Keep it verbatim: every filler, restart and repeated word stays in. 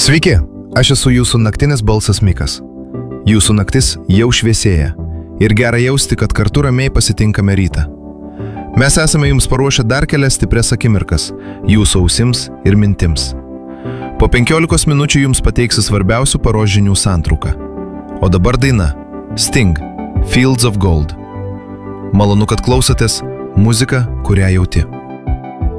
Sveiki, aš esu jūsų naktinis balsas Mikas. Jūsų naktis jau šviesėja ir gera jausti, kad kartu ramiai pasitinkame rytą. Mes esame jums paruošę dar kelias stiprias akimirkas jūsų ausims ir mintims. Po penkiolikos minučių jums pateiksiu svarbiausių paros žinių santrauką. O dabar daina Sting, Fields of Gold. Malonu, kad klausotės, muzika, kurią jauti.